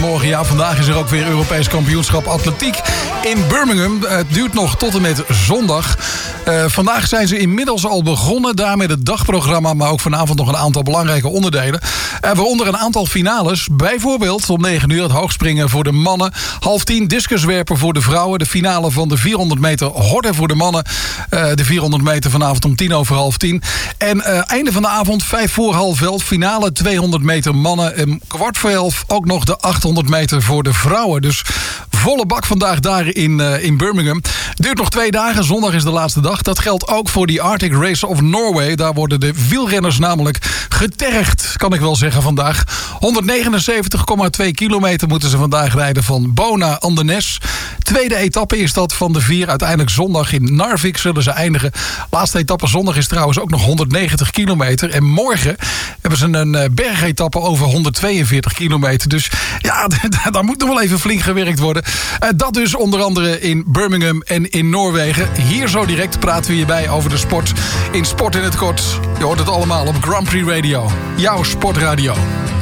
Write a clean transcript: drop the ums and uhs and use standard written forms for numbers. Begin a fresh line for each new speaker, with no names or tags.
goedemorgen. Ja, vandaag is er ook weer Europees kampioenschap atletiek in Birmingham. Het duurt nog tot en met zondag. Vandaag zijn ze inmiddels al begonnen. Daar met het dagprogramma, maar ook vanavond nog een aantal belangrijke onderdelen. Waaronder een aantal finales. Bijvoorbeeld om 9 uur het hoogspringen voor de mannen. 9:30 discuswerpen voor de vrouwen. De finale van de 400 meter horde voor de mannen. De 400 meter vanavond om 10:10. En einde van de avond 11:55 finale 200 meter mannen. En 11:15 ook nog de 800 meter voor de vrouwen. Dus volle bak vandaag daar in Birmingham. Duurt nog 2 dagen. Zondag is de laatste dag. Dat geldt ook voor die Arctic Race of Norway. Daar worden de wielrenners namelijk getergd, kan ik wel zeggen vandaag. 179,2 kilometer moeten ze vandaag rijden van Bo naar Andenes. Tweede etappe is dat van de 4. Uiteindelijk zondag in Narvik zullen ze eindigen. Laatste etappe zondag is trouwens ook nog 190 kilometer. En morgen hebben ze een bergetappe over 142 kilometer. Dus ja, daar moet nog wel even flink gewerkt worden. Dat dus onder andere in Birmingham en in Noorwegen. Hier zo direct praten we hierbij over de sport in Sport in het Kort. Je hoort het allemaal op Grand Prix Radio. Jouw sportradio.